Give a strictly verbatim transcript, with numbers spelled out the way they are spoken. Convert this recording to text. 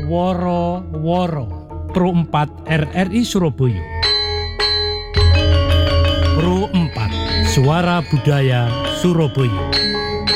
Woro-woro Pro empat R R I Surabaya. Pro empat Suara Budaya Surabaya.